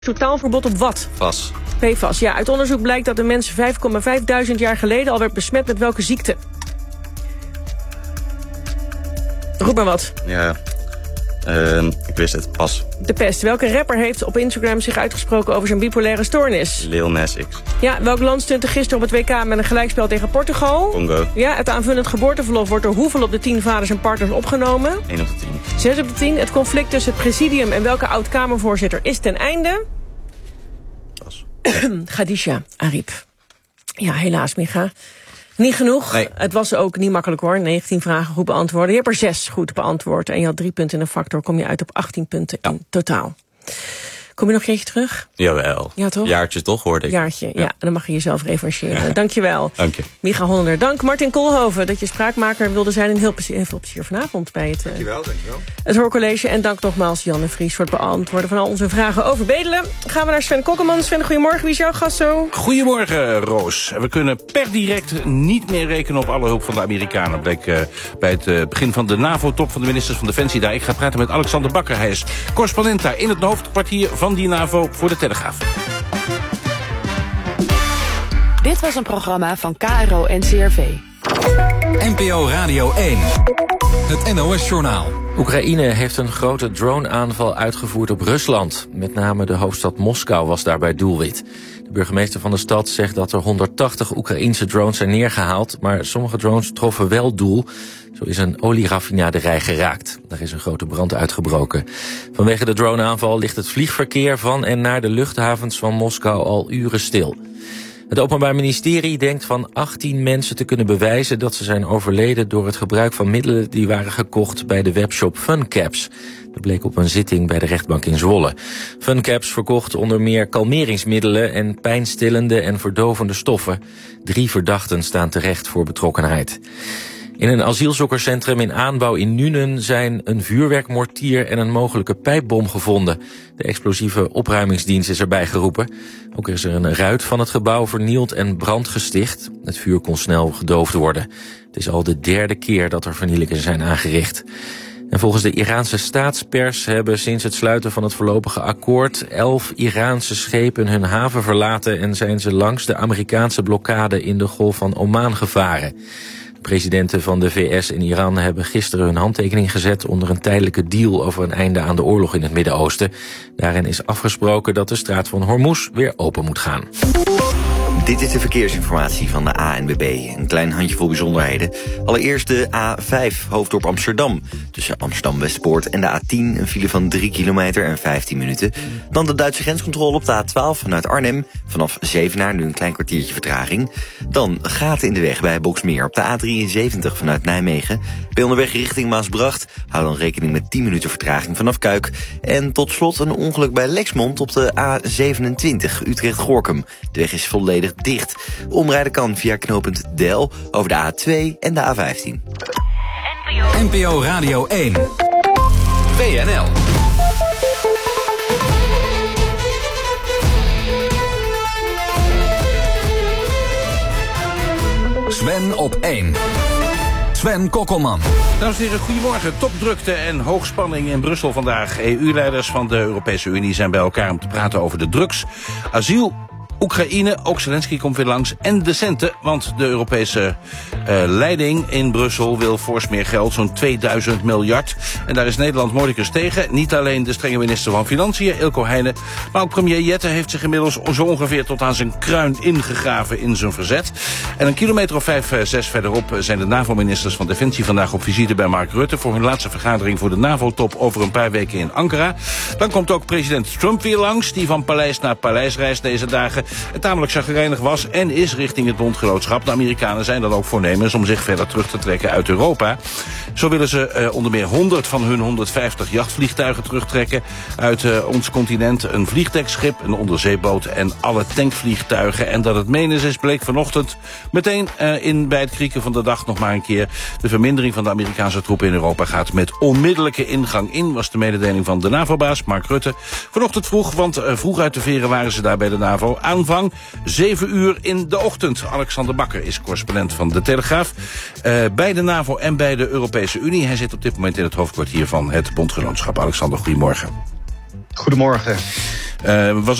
Totaalverbod op wat? Pas. PFAS. Ja, uit onderzoek blijkt dat de mens 5.500 jaar geleden al werd besmet met welke ziekte? Roep maar wat. Ja, ik wist het. Pas. De pest. Welke rapper heeft op Instagram zich uitgesproken over zijn bipolaire stoornis? Lil Nas X. Ja, welk land stunte gisteren op het WK met een gelijkspel tegen Portugal? Congo. Ja, het aanvullend geboorteverlof wordt door hoeveel op de 10 vaders en partners opgenomen? 1 op de 10. 6 op de 10. Het conflict tussen het presidium en welke oud-Kamervoorzitter is ten einde? Pas. Khadija Ariep. Ja, helaas, Micha. Niet genoeg. Nee. Het was ook niet makkelijk hoor. 19 vragen goed beantwoorden. Je hebt er 6 goed beantwoord. En je had 3 punten in een factor. Kom je uit op 18 punten in totaal. Kom je nog een keertje terug? Jawel. Ja, toch? Jaartje toch, hoorde ik. Jaartje, ja. En dan mag je jezelf revancheren. Dankjewel. Dank je. Micha Hollander. Dank Martin Koolhoven dat je spraakmaker wilde zijn. En heel veel plezier vanavond bij het, Dankjewel. het Hoorcollege. En dank nogmaals Jan de Vries voor het beantwoorden van al onze vragen over bedelen. Gaan we naar Sven Kokkelman. Sven, goedemorgen. Wie is jouw gast zo? Goedemorgen, Roos. We kunnen per direct niet meer rekenen op alle hulp van de Amerikanen. Bleek bij het begin van de NAVO-top van de ministers van Defensie daar. Ik ga praten met Alexander Bakker. Hij is correspondent daar in het hoofdkwartier van die NAVO voor de Telegraaf. Dit was een programma van KRO-NCRV. NPO Radio 1. Het NOS-journaal. Oekraïne heeft een grote drone-aanval uitgevoerd op Rusland. Met name de hoofdstad Moskou was daarbij doelwit. De burgemeester van de stad zegt dat er 180 Oekraïense drones zijn neergehaald, maar sommige drones troffen wel doel. Zo is een olieraffinaderij geraakt. Daar is een grote brand uitgebroken. Vanwege de droneaanval ligt het vliegverkeer van en naar de luchthavens van Moskou al uren stil. Het Openbaar Ministerie denkt van 18 mensen te kunnen bewijzen dat ze zijn overleden door het gebruik van middelen die waren gekocht bij de webshop Funcaps. Dat bleek op een zitting bij de rechtbank in Zwolle. Funcaps verkocht onder meer kalmeringsmiddelen en pijnstillende en verdovende stoffen. 3 verdachten staan terecht voor betrokkenheid. In een asielzoekerscentrum in aanbouw in Nuenen zijn een vuurwerkmortier en een mogelijke pijpbom gevonden. De explosieve opruimingsdienst is erbij geroepen. Ook is er een ruit van het gebouw vernield en brand gesticht. Het vuur kon snel gedoofd worden. Het is al de 3e keer dat er vernielingen zijn aangericht. En volgens de Iraanse staatspers hebben sinds het sluiten van het voorlopige akkoord 11 Iraanse schepen hun haven verlaten en zijn ze langs de Amerikaanse blokkade in de Golf van Oman gevaren. De presidenten van de VS en Iran hebben gisteren hun handtekening gezet onder een tijdelijke deal over een einde aan de oorlog in het Midden-Oosten. Daarin is afgesproken dat de straat van Hormuz weer open moet gaan. Dit is de verkeersinformatie van de ANWB. Een klein handjevol bijzonderheden. Allereerst de A5, hoofddorp Amsterdam. Tussen Amsterdam-Westpoort en de A10 een file van 3 kilometer en 15 minuten. Dan de Duitse grenscontrole op de A12 vanuit Arnhem. Vanaf Zevenaar nu een klein kwartiertje vertraging. Dan gaten in de weg bij Boxmeer op de A73 vanuit Nijmegen. Bij onderweg richting Maasbracht. Hou dan rekening met 10 minuten vertraging vanaf Kuik. En tot slot een ongeluk bij Lexmond op de A27 Utrecht-Gorkum. De weg is volledig dicht. Omrijden kan via knooppunt Del over de A2 en de A15. NPO Radio 1. WNL. Sven op 1. Sven Kokkelman. Dames en heren, goedemorgen. Topdrukte en hoogspanning in Brussel vandaag. EU-leiders van de Europese Unie zijn bij elkaar om te praten over de drugs, asiel, Oekraïne, ook Zelensky komt weer langs, en de centen, want de Europese leiding in Brussel wil fors meer geld, zo'n 2000 miljard. En daar is Nederland mordicus tegen. Niet alleen de strenge minister van Financiën, Ilko Heijnen, maar ook premier Jette heeft zich inmiddels zo ongeveer tot aan zijn kruin ingegraven in zijn verzet. En een kilometer of 5, 6 verderop zijn de NAVO-ministers van Defensie vandaag op visite bij Mark Rutte voor hun laatste vergadering voor de NAVO-top over een paar weken in Ankara. Dan komt ook president Trump weer langs, die van paleis naar paleis reist deze dagen. Het tamelijk chagrijnig was en is richting het bondgenootschap. De Amerikanen zijn dan ook voornemens om zich verder terug te trekken uit Europa. Zo willen ze onder meer 100 van hun 150 jachtvliegtuigen terugtrekken uit ons continent. Een vliegdekschip, een onderzeeboot en alle tankvliegtuigen. En dat het menens is, bleek vanochtend meteen bij het krieken van de dag nog maar een keer. De vermindering van de Amerikaanse troepen in Europa gaat met onmiddellijke ingang in, was de mededeling van de NAVO-baas Mark Rutte. Vanochtend vroeg, want vroeg uit de veren waren ze daar bij de NAVO. Aanvang 7 uur in de ochtend. Alexander Bakker is correspondent van de Telegraaf. Bij de NAVO en bij de Europese Unie. Hij zit op dit moment in het hoofdkwartier van het bondgenootschap. Alexander, goedemorgen. Goedemorgen. Was